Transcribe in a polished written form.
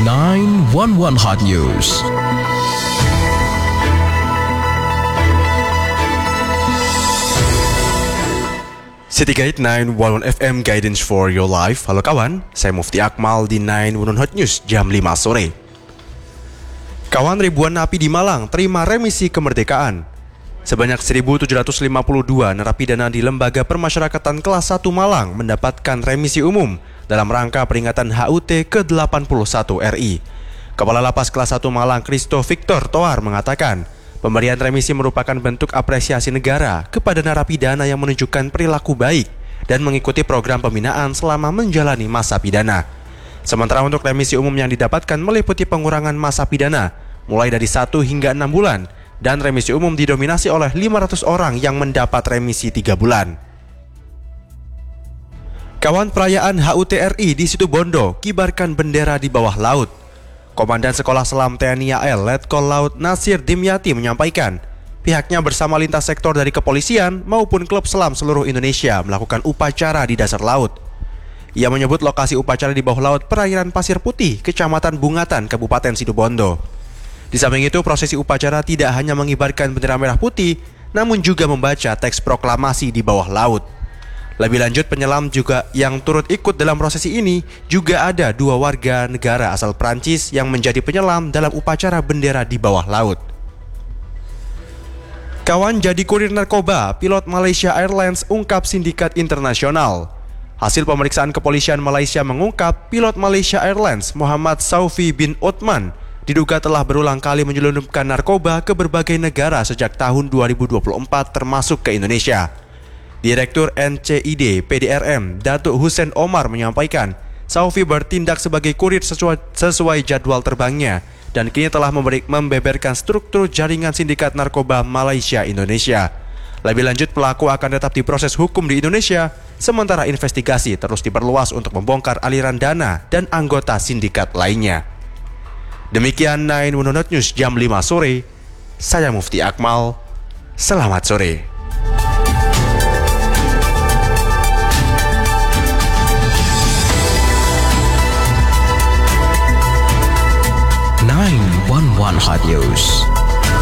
911 Hot News. City Guide 911 FM Guidance for Your Life. Halo kawan, saya Mufti Akmal di 911 Hot News jam 5 sore. Kawan, ribuan napi di Malang terima remisi kemerdekaan. Sebanyak 1.752 narapidana di Lembaga Permasyarakatan Kelas 1 Malang mendapatkan remisi umum dalam rangka peringatan HUT ke-81 RI. Kepala Lapas Kelas 1 Malang Christo Victor Toar mengatakan, pemberian remisi merupakan bentuk apresiasi negara kepada narapidana yang menunjukkan perilaku baik dan mengikuti program pembinaan selama menjalani masa pidana. Sementara untuk remisi umum yang didapatkan meliputi pengurangan masa pidana mulai dari 1 hingga 6 bulan dan remisi umum didominasi oleh 500 orang yang mendapat remisi 3 bulan. Kawan, perayaan HUT RI di Situbondo kibarkan bendera di bawah laut. Komandan Sekolah Selam TNI AL Letkol Laut Nasir Dimyati menyampaikan, pihaknya bersama lintas sektor dari kepolisian maupun klub selam seluruh Indonesia melakukan upacara di dasar laut. Ia menyebut lokasi upacara di bawah laut perairan Pasir Putih, Kecamatan Bungatan, Kabupaten Situbondo. Di samping itu, prosesi upacara tidak hanya mengibarkan bendera merah putih, namun juga membaca teks proklamasi di bawah laut. Lebih lanjut, penyelam juga yang turut ikut dalam prosesi ini juga ada 2 warga negara asal Prancis yang menjadi penyelam dalam upacara bendera di bawah laut. Kawan, jadi kurir narkoba, pilot Malaysia Airlines ungkap sindikat internasional. Hasil pemeriksaan kepolisian Malaysia mengungkap pilot Malaysia Airlines Muhammad Saufi bin Uthman diduga telah berulang kali menyelundupkan narkoba ke berbagai negara sejak tahun 2024 termasuk ke Indonesia. Direktur NCID PDRM Datuk Hussein Omar menyampaikan, Saufi bertindak sebagai kurir sesuai jadwal terbangnya dan kini telah membeberkan struktur jaringan sindikat narkoba Malaysia-Indonesia. Lebih lanjut, pelaku akan tetap diproses hukum di Indonesia, sementara investigasi terus diperluas untuk membongkar aliran dana dan anggota sindikat lainnya. Demikian 911 News jam 5 sore. Saya Mufti Akmal. Selamat sore. One Hot News.